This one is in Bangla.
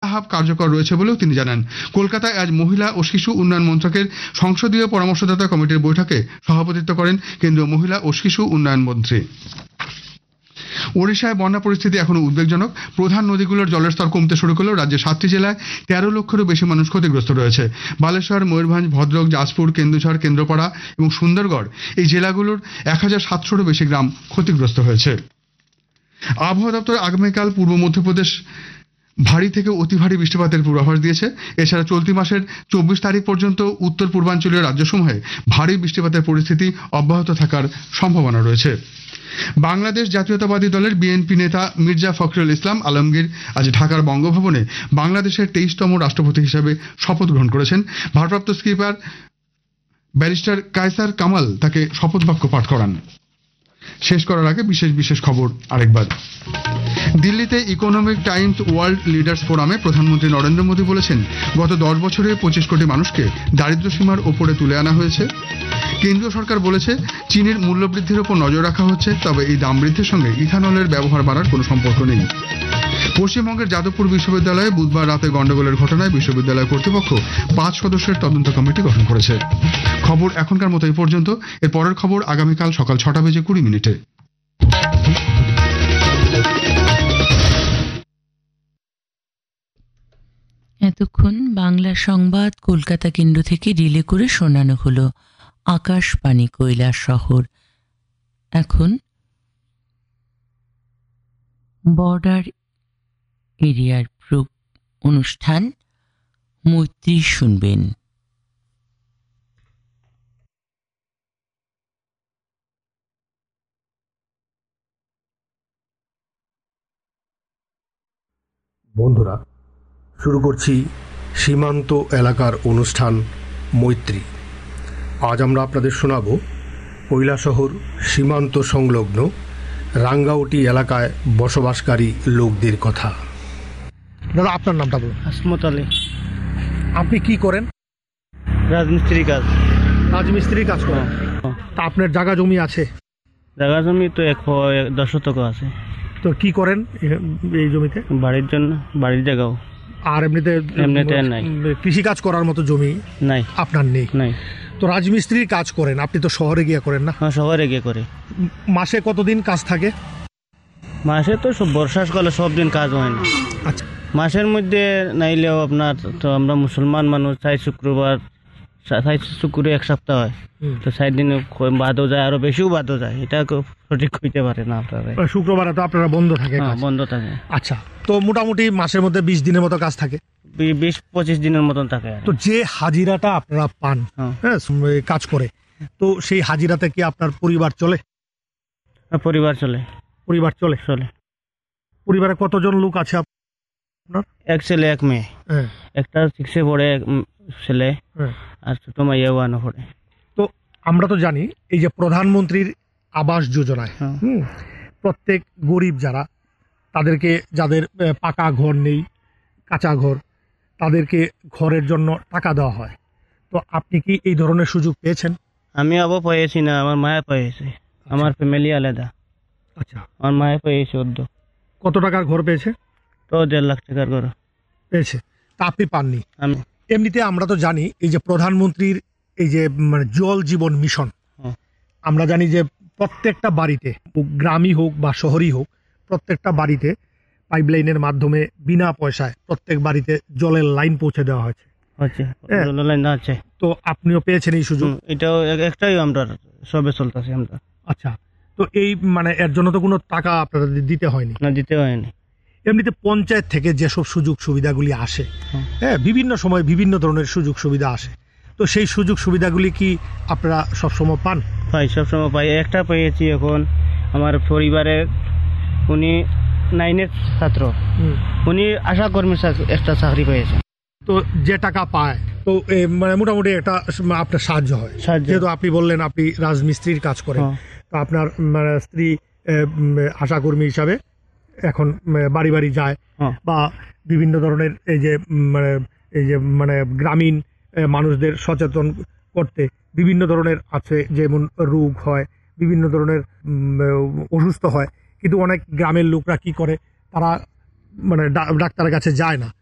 হাব কার্যকর রয়েছে বলেও তিনি জানান। কলকাতায় আজ মহিলা ও শিশু উন্নয়ন মন্ত্রকের সংসদীয় পরামর্শদাতা কমিটির বৈঠকে সভাপতিত্ব করেন কেন্দ্রীয় মহিলা ও শিশু উন্নয়ন মন্ত্রী। ওড়িশায় বন্যা পরিস্থিতি এখনো উদ্বেগজনক। প্রধান নদীগুলোর জলের স্তর কমতে শুরু করলেও রাজ্যের 7টি জেলায় 13 লক্ষেরও বেশি মানুষ ক্ষতিগ্রস্ত রয়েছে। বালেশ্বর, ময়ূরভঞ্জ, ভদ্রক, জাজপুর, কেন্দুঝর, কেন্দ্রপাড়া এবং সুন্দরগড় এই জেলাগুলোর 1700-রও বেশি গ্রাম ক্ষতিগ্রস্ত হয়েছে। আবহাওয়া দপ্তর আগামীকাল পূর্ব মধ্যপ্রদেশ ভারী থেকে অতি ভারী বৃষ্টিপাতের পূর্বাভাস দিয়েছে। এছাড়া চলতি মাসের 24 তারিখ পর্যন্ত উত্তর পূর্বাঞ্চলীয় রাজ্যসমূহে ভারী বৃষ্টিপাতের পরিস্থিতি অব্যাহত থাকার সম্ভাবনা রয়েছে। বাংলাদেশ জাতীয়তাবাদী দলের বিএনপি নেতা মির্জা ফখরুল ইসলাম আলমগীর আজ ঢাকার বঙ্গভবনে বাংলাদেশের 23তম রাষ্ট্রপতি হিসেবে শপথ গ্রহণ করেছেন। ভারপ্রাপ্ত স্পিকার ব্যারিস্টার কায়সার কামাল তাকে শপথ বাক্য পাঠ করান। শেষ করার আগে বিশেষ খবর আরেকবার। দিল্লিতে ইকোনমিক টাইমস ওয়ার্ল্ড লিডার্স ফোরামে প্রধানমন্ত্রী নরেন্দ্র মোদী বলেছেন, গত 10 বছরে 25 কোটি মানুষকে দারিদ্র সীমার ওপরে তুলে আনা হয়েছে। কেন্দ্রীয় সরকার বলেছে, চিনির মূল্যবৃদ্ধির ওপর নজর রাখা হচ্ছে, তবে এই দাম বৃদ্ধির সঙ্গে ইথানলের ব্যবহার বাড়ার কোনো সম্পর্ক নেই। পশ্চিমবঙ্গের যাদবপুর বিশ্ববিদ্যালয়ে বুধবার রাতে গন্ডগোলের ঘটনায় বিশ্ববিদ্যালয় কর্তৃপক্ষ 5 সদস্যের তদন্ত কমিটি গঠন করেছে। খবর এখনকার মতো এই পর্যন্ত। এর পরের খবর আগামীকাল সকাল 6:20 এতক্ষণ বাংলা সংবাদ কলকাতা কেন্দ্র থেকে রিলে করে শোনানো হলো আকাশবাণী কৈলাস শহর। এখন বর্ডার এরিয়ার অনুষ্ঠান মৈত্রী শুনবেন। বন্ধুরা, শুরু করছি সীমান্ত এলাকার অনুষ্ঠান মৈত্রী। আজ আমরা আপনাদের শোনাব কৈলাসহর সীমান্ত সংলগ্ন রাঙ্গাউটি এলাকায় বসবাসকারী লোকদের কথা। দাদা, আপনার নামটা বলুন। আসমত আলী। আপনি কি করেন? রাজমিস্ত্রি কাজ। রাজমিস্ত্রি কাজ করেন? তা আপনার জায়গা জমি আছে? জায়গা জমি তো 10 শতক আছে। তো কি করেন এই জমিতে? বাড়ির জন্য, বাড়ির জায়গাও। আর এমনিতে নাই। কৃষি কাজ করার মতো জমি নাই আপনার? নেই। তো রাজমিস্ত্রির কাজ করেন, আপনি তো শহরে গিয়ে করেন না? হ্যাঁ, শহরে গিয়ে করি। মাসে কতদিন কাজ থাকে? মাসে তো সব বর্ষাকালে সব দিন কাজ হয় না। আচ্ছা। মাসের মধ্যে নাইলেও আপনার তো আমরা মুসলমান মানুষ, শুক্রে 1 সপ্তাহ হয়, তো 6 দিন বাদও যায়, আরো বেশিও বাদও যায়। এটা সঠিক হইতে পারে না আপনারা। শুক্রবারে তো আপনারা বন্ধ থাকে? বন্ধ থাকে। আচ্ছা, তো মোটামুটি মাসের মধ্যে 20 দিনের মতো কাজ থাকে? 20-25 দিনের মতন থাকে। তো যে হাজিরাটা আপনারা পান কাজ করে, তো সেই হাজিরাতে কি আপনার পরিবার চলে? পরিবার চলে। পরিবারে কতজন লোক আছে আপনার? 1 ছেলে 1 মেয়ে। একটা 6-এ পড়ে ছেলে, আর ছোট মাইয়া 1-এ পড়ে। তো আমরা তো জানি এই যে প্রধানমন্ত্রীর আবাস যোজনায় প্রত্যেক গরিব যারা, তাদেরকে যাদের পাকা ঘর নেই, কাঁচা ঘর, তাদেরকে ঘরের জন্য টাকা দেওয়া হয়। তো আপনি কি এই ধরনের সুযোগ পেয়েছেন? আমি পেয়েছি না, আমার মায়া পেয়েছে। আমার ফ্যামিলি আলাদা। আচ্ছা। আমার মায়া পেয়েছে 14। কত টাকার ঘর পেয়েছে? তো 1.5 লাখ টাকার ঘর পেয়েছে। তা আপনি পাননি? আমি। এমনিতে আমরা তো জানি এই যে প্রধানমন্ত্রীর এই যে মানে জল জীবন মিশন, আমরা জানি যে প্রত্যেকটা বাড়িতে, গ্রামই হোক বা শহরই হোক, প্রত্যেকটা বাড়িতে পাইপলাইনের মাধ্যমে বিনা পয়সায় প্রত্যেক বাড়িতে জলের লাইন পৌঁছে দেওয়া হয়েছে। তো আপনিও পেয়েছেন এই সুযোগ? এটাও একটাই, আমরা সবে চলতেছে আমরা। আচ্ছা, তো এই মানে এর জন্য তো কোনো টাকা আপনাদের দিতে হয়নি? না, দিতে হয়নি। এমনিতে পঞ্চায়েত থেকে যেসব সুযোগ সুবিধাগুলি আসে, বিভিন্ন সময় বিভিন্ন ধরনের সুযোগ সুবিধা আসে, তো সেই সুযোগ সুবিধাগুলি কি আপনারা সবসময় পান? সবসময় পাই। একটা পেয়েছি এখন আমার পরিবারের, উনি 9-এর ছাত্র, উনি আশা কর্মী একটা চাকরি পেয়েছে। তো যে টাকা পায়, তো মানে মোটামুটি একটা আপনার সাহায্য হয়। যেহেতু আপনি বললেন আপনি রাজমিস্ত্রির কাজ করেন, তো আপনার স্ত্রী আশাকর্মী হিসাবে এখন বাড়ি বাড়ি যায়, বা বিভিন্ন ধরনের এই যে গ্রামীণ মানুষদের সচেতন করতে বিভিন্ন ধরনের আছে, যেমন রোগ হয়, বিভিন্ন ধরনের অসুস্থ হয়, কিন্তু অনেক গ্রামের লোকরা কি করে, তারা ডাক্তারের কাছে যায় না,